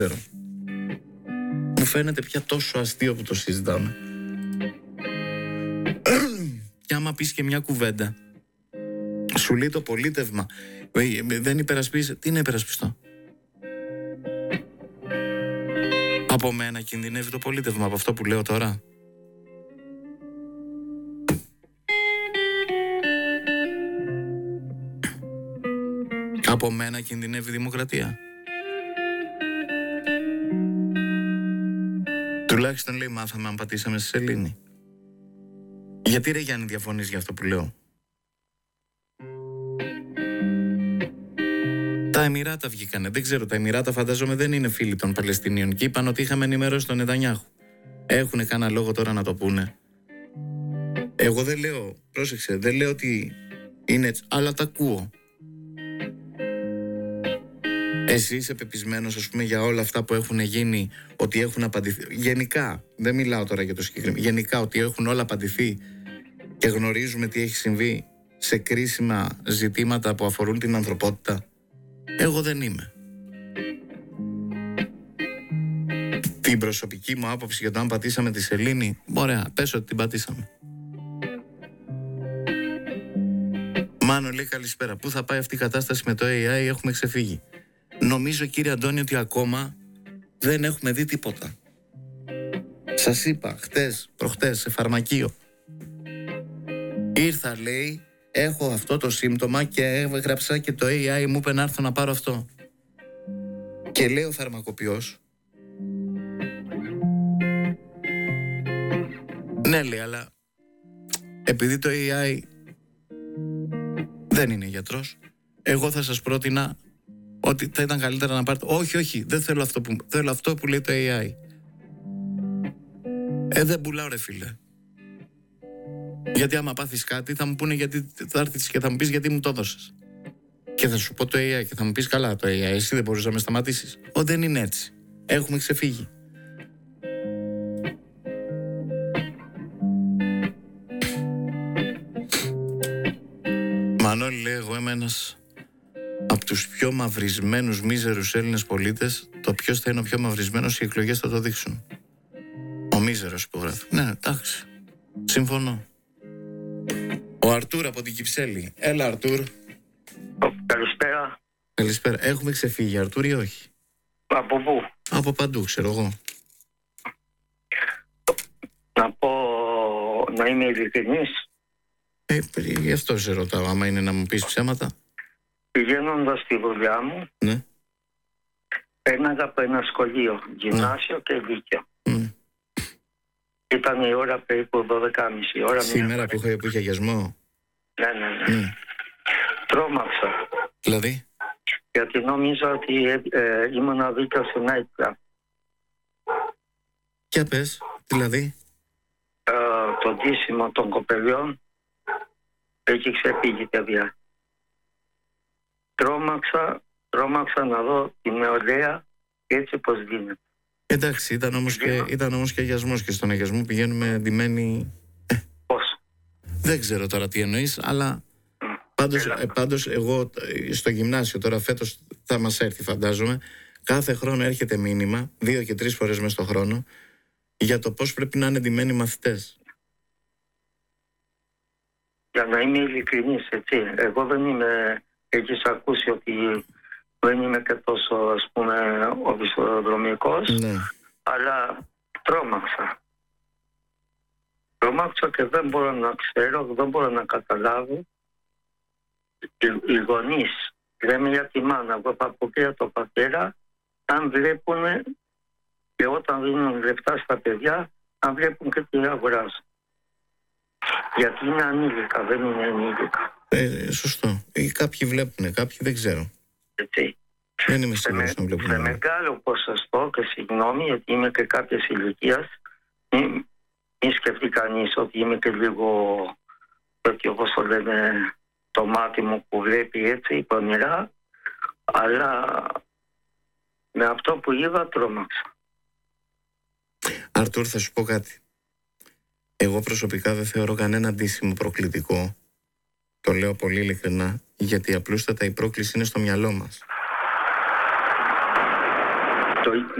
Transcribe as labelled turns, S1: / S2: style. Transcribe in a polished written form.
S1: Μου φαίνεται πια τόσο αστείο που το συζητάμε. Και άμα πεις και μια κουβέντα, σου λέει το πολίτευμα, δεν υπερασπίζεσαι. Τι να υπερασπιστώ? Από μένα κινδυνεύει το πολίτευμα από αυτό που λέω τώρα? Από μένα κινδυνεύει η δημοκρατία? Τουλάχιστον λέει μάθαμε αν πατήσαμε στη σελήνη. Γιατί ρε Γιάννη διαφωνείς για αυτό που λέω? Τα Εμιράτα βγήκανε, δεν ξέρω, τα Εμιράτα φαντάζομαι δεν είναι φίλοι των Παλαιστινίων και είπαν ότι είχαμε ενημερώσει τον Νετανιάχου. Έχουνε κανένα λόγο τώρα να το πούνε? Εγώ δεν λέω, πρόσεξε, δεν λέω ότι είναι έτσι, αλλά τα ακούω. Εσύ είσαι πεπισμένος, ας πούμε, για όλα αυτά που έχουν γίνει, ότι έχουν απαντηθεί? Γενικά, δεν μιλάω τώρα για το συγκεκριμένο. Γενικά, ότι έχουν όλα απαντηθεί και γνωρίζουμε τι έχει συμβεί σε κρίσιμα ζητήματα που αφορούν την ανθρωπότητα? Εγώ δεν είμαι. Την προσωπική μου άποψη για το αν πατήσαμε τη σελήνη, ωραία, πες ότι την πατήσαμε. Μάνο λέει καλησπέρα. Πού θα πάει αυτή η κατάσταση με το AI? Έχουμε ξεφύγει. Νομίζω, κύριε Αντώνη, ότι ακόμα δεν έχουμε δει τίποτα. Σας είπα προχτές σε φαρμακείο. Ήρθα, λέει, έχω αυτό το σύμπτωμα και έγραψα και το AI μου είπε να έρθω να πάρω αυτό. Και λέει ο φαρμακοποιός, ναι, λέει, αλλά επειδή το AI δεν είναι γιατρός, εγώ θα σας πρότεινα ότι θα ήταν καλύτερα να πάρετε. Όχι, δεν θέλω αυτό θέλω αυτό που λέει το AI. Δεν πουλάω, ρε φίλε. Γιατί άμα πάθεις κάτι θα μου πούνε, γιατί θα έρθεις και θα μου πεις γιατί μου το έδωσες. Και θα σου πω το AI και θα μου πεις καλά το AI, εσύ δεν μπορείς να με σταματήσεις? Δεν είναι έτσι. Έχουμε ξεφύγει. Μανώλη, λέει, εγώ είμαι ένας από τους πιο μαυρισμένους μίζερους Έλληνες πολίτες. Το ποιος θα είναι ο πιο μαυρισμένος, οι εκλογές θα το δείξουν. Ο μίζερος υπογράφει. Ναι, εντάξει. Συμφωνώ. Ο Αρτούρ από την Κυψέλη. Έλα, Αρτούρ.
S2: Καλησπέρα.
S1: Καλησπέρα. Έχουμε ξεφύγει, Αρτούρ, ή όχι?
S2: Από πού?
S1: Από παντού, ξέρω εγώ.
S2: Να πω, να είμαι ειλικρινής.
S1: Γι' αυτό σε ρωτάω, άμα είναι να μου πεις ψέματα.
S2: Πηγαίνοντας στη δουλειά μου,
S1: ναι,
S2: πέρναγα από ένα σχολείο, γυμνάσιο και λύκειο. Ήταν η ώρα περίπου 12.30 ώρα.
S1: Σήμερα που είχε αγιασμό.
S2: Ναι. Τρόμαξα.
S1: Δηλαδή?
S2: Γιατί νόμιζα ότι ήμουν δίπλα στο nightclub.
S1: Και πες, δηλαδή?
S2: Το ντύσιμο των κοπελιών έχει ξεφύγει, παιδιά. Τρόμαξα να δω τη νεολαία έτσι πως δίνεται.
S1: Εντάξει, ήταν όμως και αγιασμός και στον αγιασμό πηγαίνουμε ντυμένοι.
S2: Πώς?
S1: Δεν ξέρω τώρα τι εννοείς, αλλά πάντως εγώ στο γυμνάσιο τώρα φέτος θα μας έρθει, φαντάζομαι, κάθε χρόνο έρχεται μήνυμα, 2 και 3 φορές μες στο χρόνο, για το πώς πρέπει να είναι ντυμένοι μαθητές.
S2: Για να είμαι ειλικρινής, έτσι, εγώ δεν είμαι, έχεις ακούσει ότι δεν είμαι και τόσο, ας πούμε, οπισθοδρομικός,
S1: ναι,
S2: αλλά τρόμαξα και δεν μπορώ να ξέρω, δεν μπορώ να καταλάβω οι γονείς, λέμε για τη μάνα, από παππούκια το πατέρα, αν βλέπουν και όταν δίνουν λεφτά στα παιδιά, αν βλέπουν και τι αγοράζουν. Γιατί είναι ανήλικα, δεν είναι ενήλικα.
S1: Σωστό. Κάποιοι βλέπουν, κάποιοι δεν ξέρω.
S2: Έτσι.
S1: Δεν είμαι σίγουρος να βλέπουν.
S2: Σε μεγάλο ποσοστό, και συγγνώμη γιατί είμαι και κάποιες ηλικίας, μη σκεφτεί κανείς ότι είμαι και λίγο τέτοιο, όπως το λένε, το μάτι μου που βλέπει έτσι πονηρά, αλλά με αυτό που είδα τρόμαξα.
S1: Αρτούρ, θα σου πω κάτι. Εγώ προσωπικά δεν θεωρώ κανένα ντύσιμο προκλητικό. Το λέω πολύ ειλικρινά, γιατί απλούστατα η πρόκληση είναι στο μυαλό μας.
S2: Το το